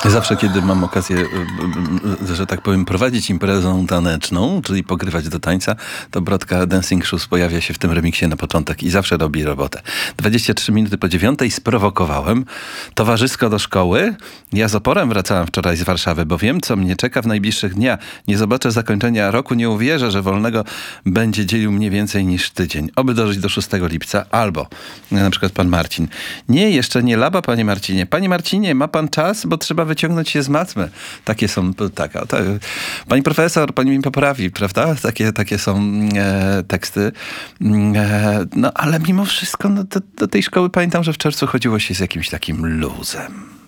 Zawsze, kiedy mam okazję, że tak powiem, prowadzić imprezę taneczną, czyli pogrywać do tańca, to Brodka Dancing Shoes pojawia się w tym remiksie na początek i zawsze robi robotę. 23 minuty po 9 sprowokowałem towarzysko do szkoły. Ja z oporem wracałem wczoraj z Warszawy, bo wiem, co mnie czeka w najbliższych dniach. Nie zobaczę zakończenia roku, nie uwierzę, że wolnego będzie dzielił mnie więcej niż tydzień. Oby dożyć do 6 lipca, albo na przykład pan Marcin. Nie, jeszcze nie laba, panie Marcinie. Panie Marcinie, ma pan czas, bo trzeba wyciągnąć się z matmy. Takie są, pani profesor, pani mi poprawi, prawda? Takie są teksty. No ale mimo wszystko do tej szkoły pamiętam, że w czerwcu chodziło się z jakimś takim luzem.